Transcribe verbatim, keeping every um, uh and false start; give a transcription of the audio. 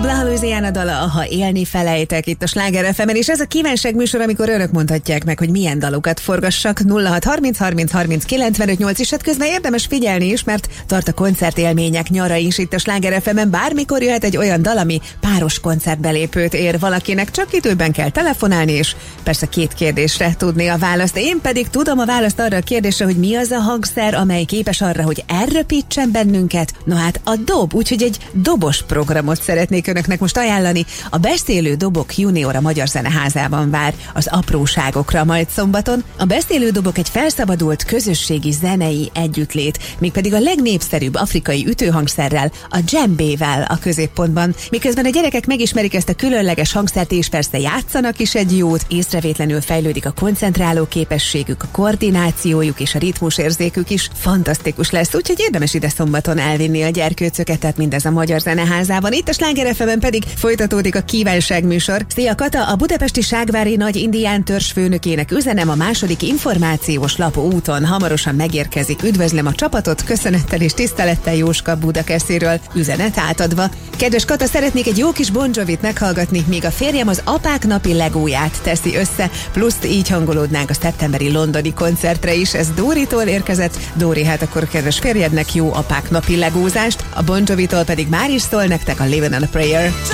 La Louisiana dala, ha élni felejtek itt a Sláger ef emen, és ez a kívánság műsor, amikor önök mondhatják meg, hogy milyen dalokat forgassak. nulla hat harminc harminc harminc kilencvenöt nyolc, és hát közben érdemes figyelni is, mert tart a koncertélmények nyara is itt a Sláger ef emen. Bármikor jöhet egy olyan dal, ami páros koncertbelépőt ér valakinek, csak időben kell telefonálni, és persze két kérdésre tudni a választ. Én pedig tudom a választ arra a kérdésre, hogy mi az a hangszer, amely képes arra, hogy elröpítsen bennünket. No hát a dob, úgyhogy egy dobos programot szeretnék önöknek most ajánlani. A Beszélő Dobok Junior a Magyar Zeneházában vár az apróságokra majd szombaton. A Beszélő Dobok egy felszabadult közösségi zenei együttlét, mégpedig a legnépszerűbb afrikai ütőhangszerrel, a djembével a középpontban. Miközben a gyerekek megismerik ezt a különleges hangszert, és persze játszanak is egy jót, észrevétlenül fejlődik a koncentráló képességük, a koordinációjuk és a ritmusérzékük is fantasztikus lesz, úgyhogy érdemes ide szombaton elvinni a gyerkőcöket, tehát mindez a Magyar Zeneházában. Itt a Sláger ef emen pedig folytatódik a kívánság műsor. Szia Kata, a budapesti Ságvári Nagy Indián Törzs főnökének üzenem, a második információs lap úton hamarosan megérkezik. Üdvözlöm a csapatot, köszönettel és tisztelettel Jóska Budakesziről, üzenet átadva. Kedves Kata, szeretnék egy jó kis Bon Jovit meghallgatni, míg a férjem az apák napi legóját teszi össze, plusz így hangolódnánk a szeptemberi londoni koncertre is. Ez Dóritól érkezett. Dóri, hát akkor kedves férjednek jó apák napi legózást, a Bon Jovitól pedig már is szól nektek a Living on a Prayer.